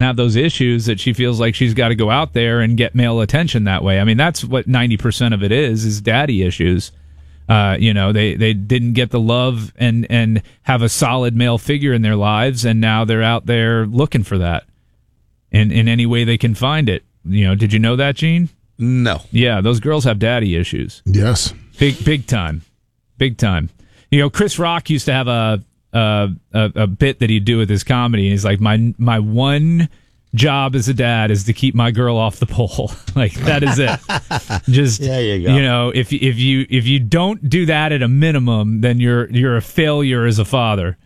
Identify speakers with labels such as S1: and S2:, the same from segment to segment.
S1: have those issues that she feels like she's got to go out there and get male attention that way. I mean, that's what 90% of it is daddy issues. They didn't get the love and have a solid male figure in their lives, and now they're out there looking for that in any way they can find it. Did you know that, Gene?
S2: No.
S1: Yeah, those girls have daddy issues.
S3: Yes.
S1: Big time. Chris Rock used to have a bit that he'd do with his comedy. He's like, my one job as a dad is to keep my girl off the pole. Like, that is it. Just,
S2: there you go.
S1: If you don't do that at a minimum, then you're a failure as a father.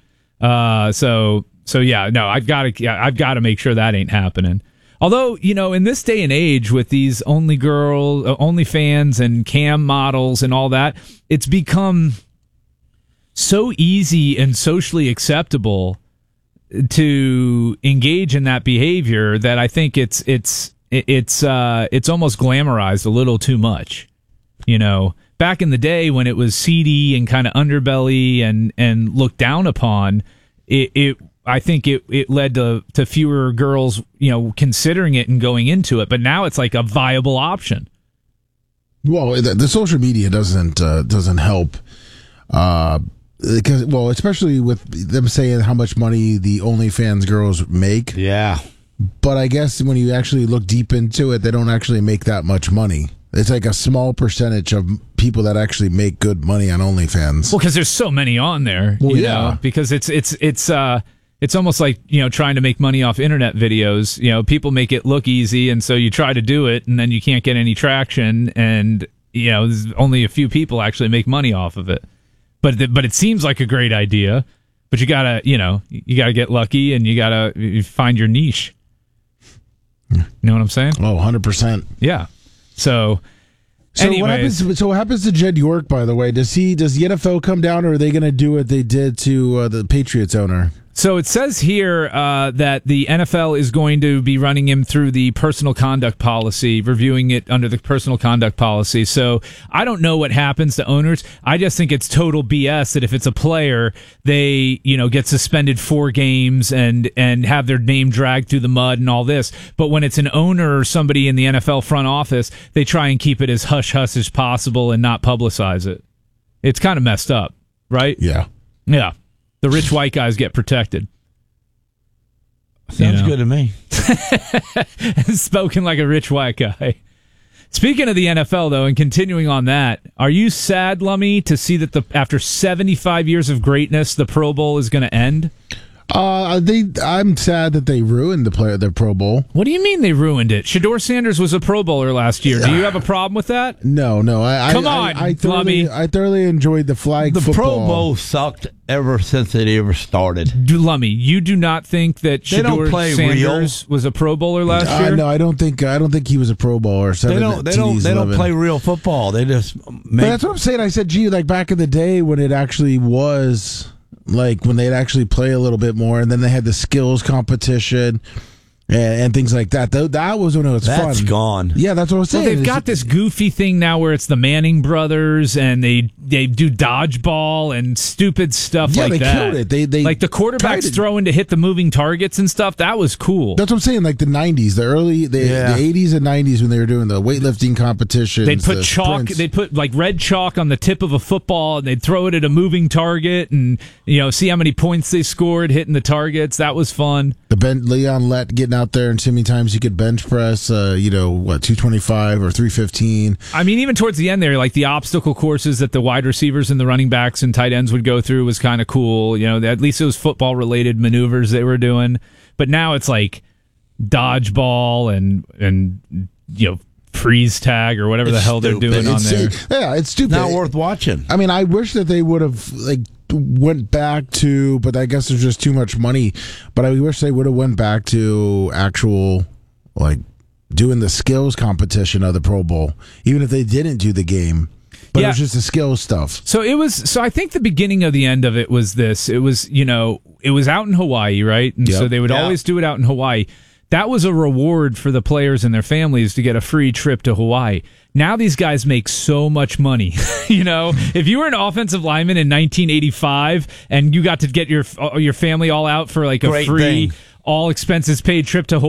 S1: So yeah, no, I've got to make sure that ain't happening. Although, in this day and age with these OnlyFans and cam models and all that, it's become so easy and socially acceptable to engage in that behavior that I think it's almost glamorized a little too much. Back in the day when it was seedy and kind of underbelly and looked down upon, I think it led to fewer girls, considering it and going into it. But now it's like a viable option.
S3: Well, the social media doesn't help. Because, especially with them saying how much money the OnlyFans girls make.
S2: Yeah.
S3: But I guess when you actually look deep into it, they don't actually make that much money. It's like a small percentage of people that actually make good money on OnlyFans.
S1: Well, because there's so many on there, because it's almost like, trying to make money off internet videos. People make it look easy, and so you try to do it, and then you can't get any traction, and, there's only a few people actually make money off of it. But it seems like a great idea, but you gotta get lucky, and you gotta find your niche. You know what I'm saying?
S3: Oh, 100%.
S1: Yeah. So
S3: what happens to Jed York, by the way? Does the NFL come down, or are they going to do what they did to the Patriots owner?
S1: So it says here that the NFL is going to be running him through the personal conduct policy, reviewing it under the personal conduct policy. So I don't know what happens to owners. I just think it's total BS that if it's a player, they get suspended 4 games and have their name dragged through the mud and all this. But when it's an owner or somebody in the NFL front office, they try and keep it as hush-hush as possible and not publicize it. It's kind of messed up, right?
S3: Yeah.
S1: Yeah. The rich white guys get protected.
S2: Sounds good to me.
S1: Spoken like a rich white guy. Speaking of the NFL, though, and continuing on that, are you sad, Lummy, to see that after 75 years of greatness, the Pro Bowl is going to end?
S3: I'm sad that they ruined the Pro Bowl.
S1: What do you mean they ruined it? Shedeur Sanders was a Pro Bowler last year. Do you have a problem with that?
S3: No.
S1: I
S3: thoroughly enjoyed the flag football.
S2: The Pro Bowl sucked ever since it ever started.
S1: Lummy, you do not think that Shedeur Sanders was a Pro Bowler last year?
S3: No, I don't think he was a Pro Bowler.
S2: They don't play real football. They just make.
S3: But that's what I'm saying. I said, gee, like back in the day when it actually was. Like when they'd actually play a little bit more, and then they had the skills competition and things like that. That was when it was fun.
S2: That's gone.
S3: Yeah, that's what I was saying.
S1: Well, they've got this goofy thing now where it's the Manning brothers, and they do dodgeball and stupid stuff like that.
S3: Yeah, they killed it. They
S1: like the quarterbacks throwing to hit the moving targets and stuff. That was cool.
S3: That's what I'm saying. Like the 90s, the 80s and 90s when they were doing the weightlifting competitions.
S1: They'd put chalk. They'd put like red chalk on the tip of a football, and they'd throw it at a moving target, and see how many points they scored hitting the targets. That was fun.
S3: Leon Lett getting out there and see how many times you could bench press, 225 or 315.
S1: I mean, even towards the end there, like the obstacle courses that the wide receivers and the running backs and tight ends would go through was kind of cool. At least it was football-related maneuvers they were doing. But now it's like dodgeball and freeze tag or whatever the hell they're doing on there.
S3: Yeah, it's stupid.
S2: Not worth watching.
S3: I mean, I wish that they would have went back to, but I guess there's just too much money. But I wish they would have went back to actual doing the skills competition of the Pro Bowl, even if they didn't do the game. But it was just the skills stuff.
S1: So I think the beginning of the end of it was this. It was it was out in Hawaii, right? And so they would always do it out in Hawaii. That was a reward for the players and their families to get a free trip to Hawaii. Now these guys make so much money. If you were an offensive lineman in 1985 and you got to get your family all out for like a free, all expenses paid trip to Hawaii,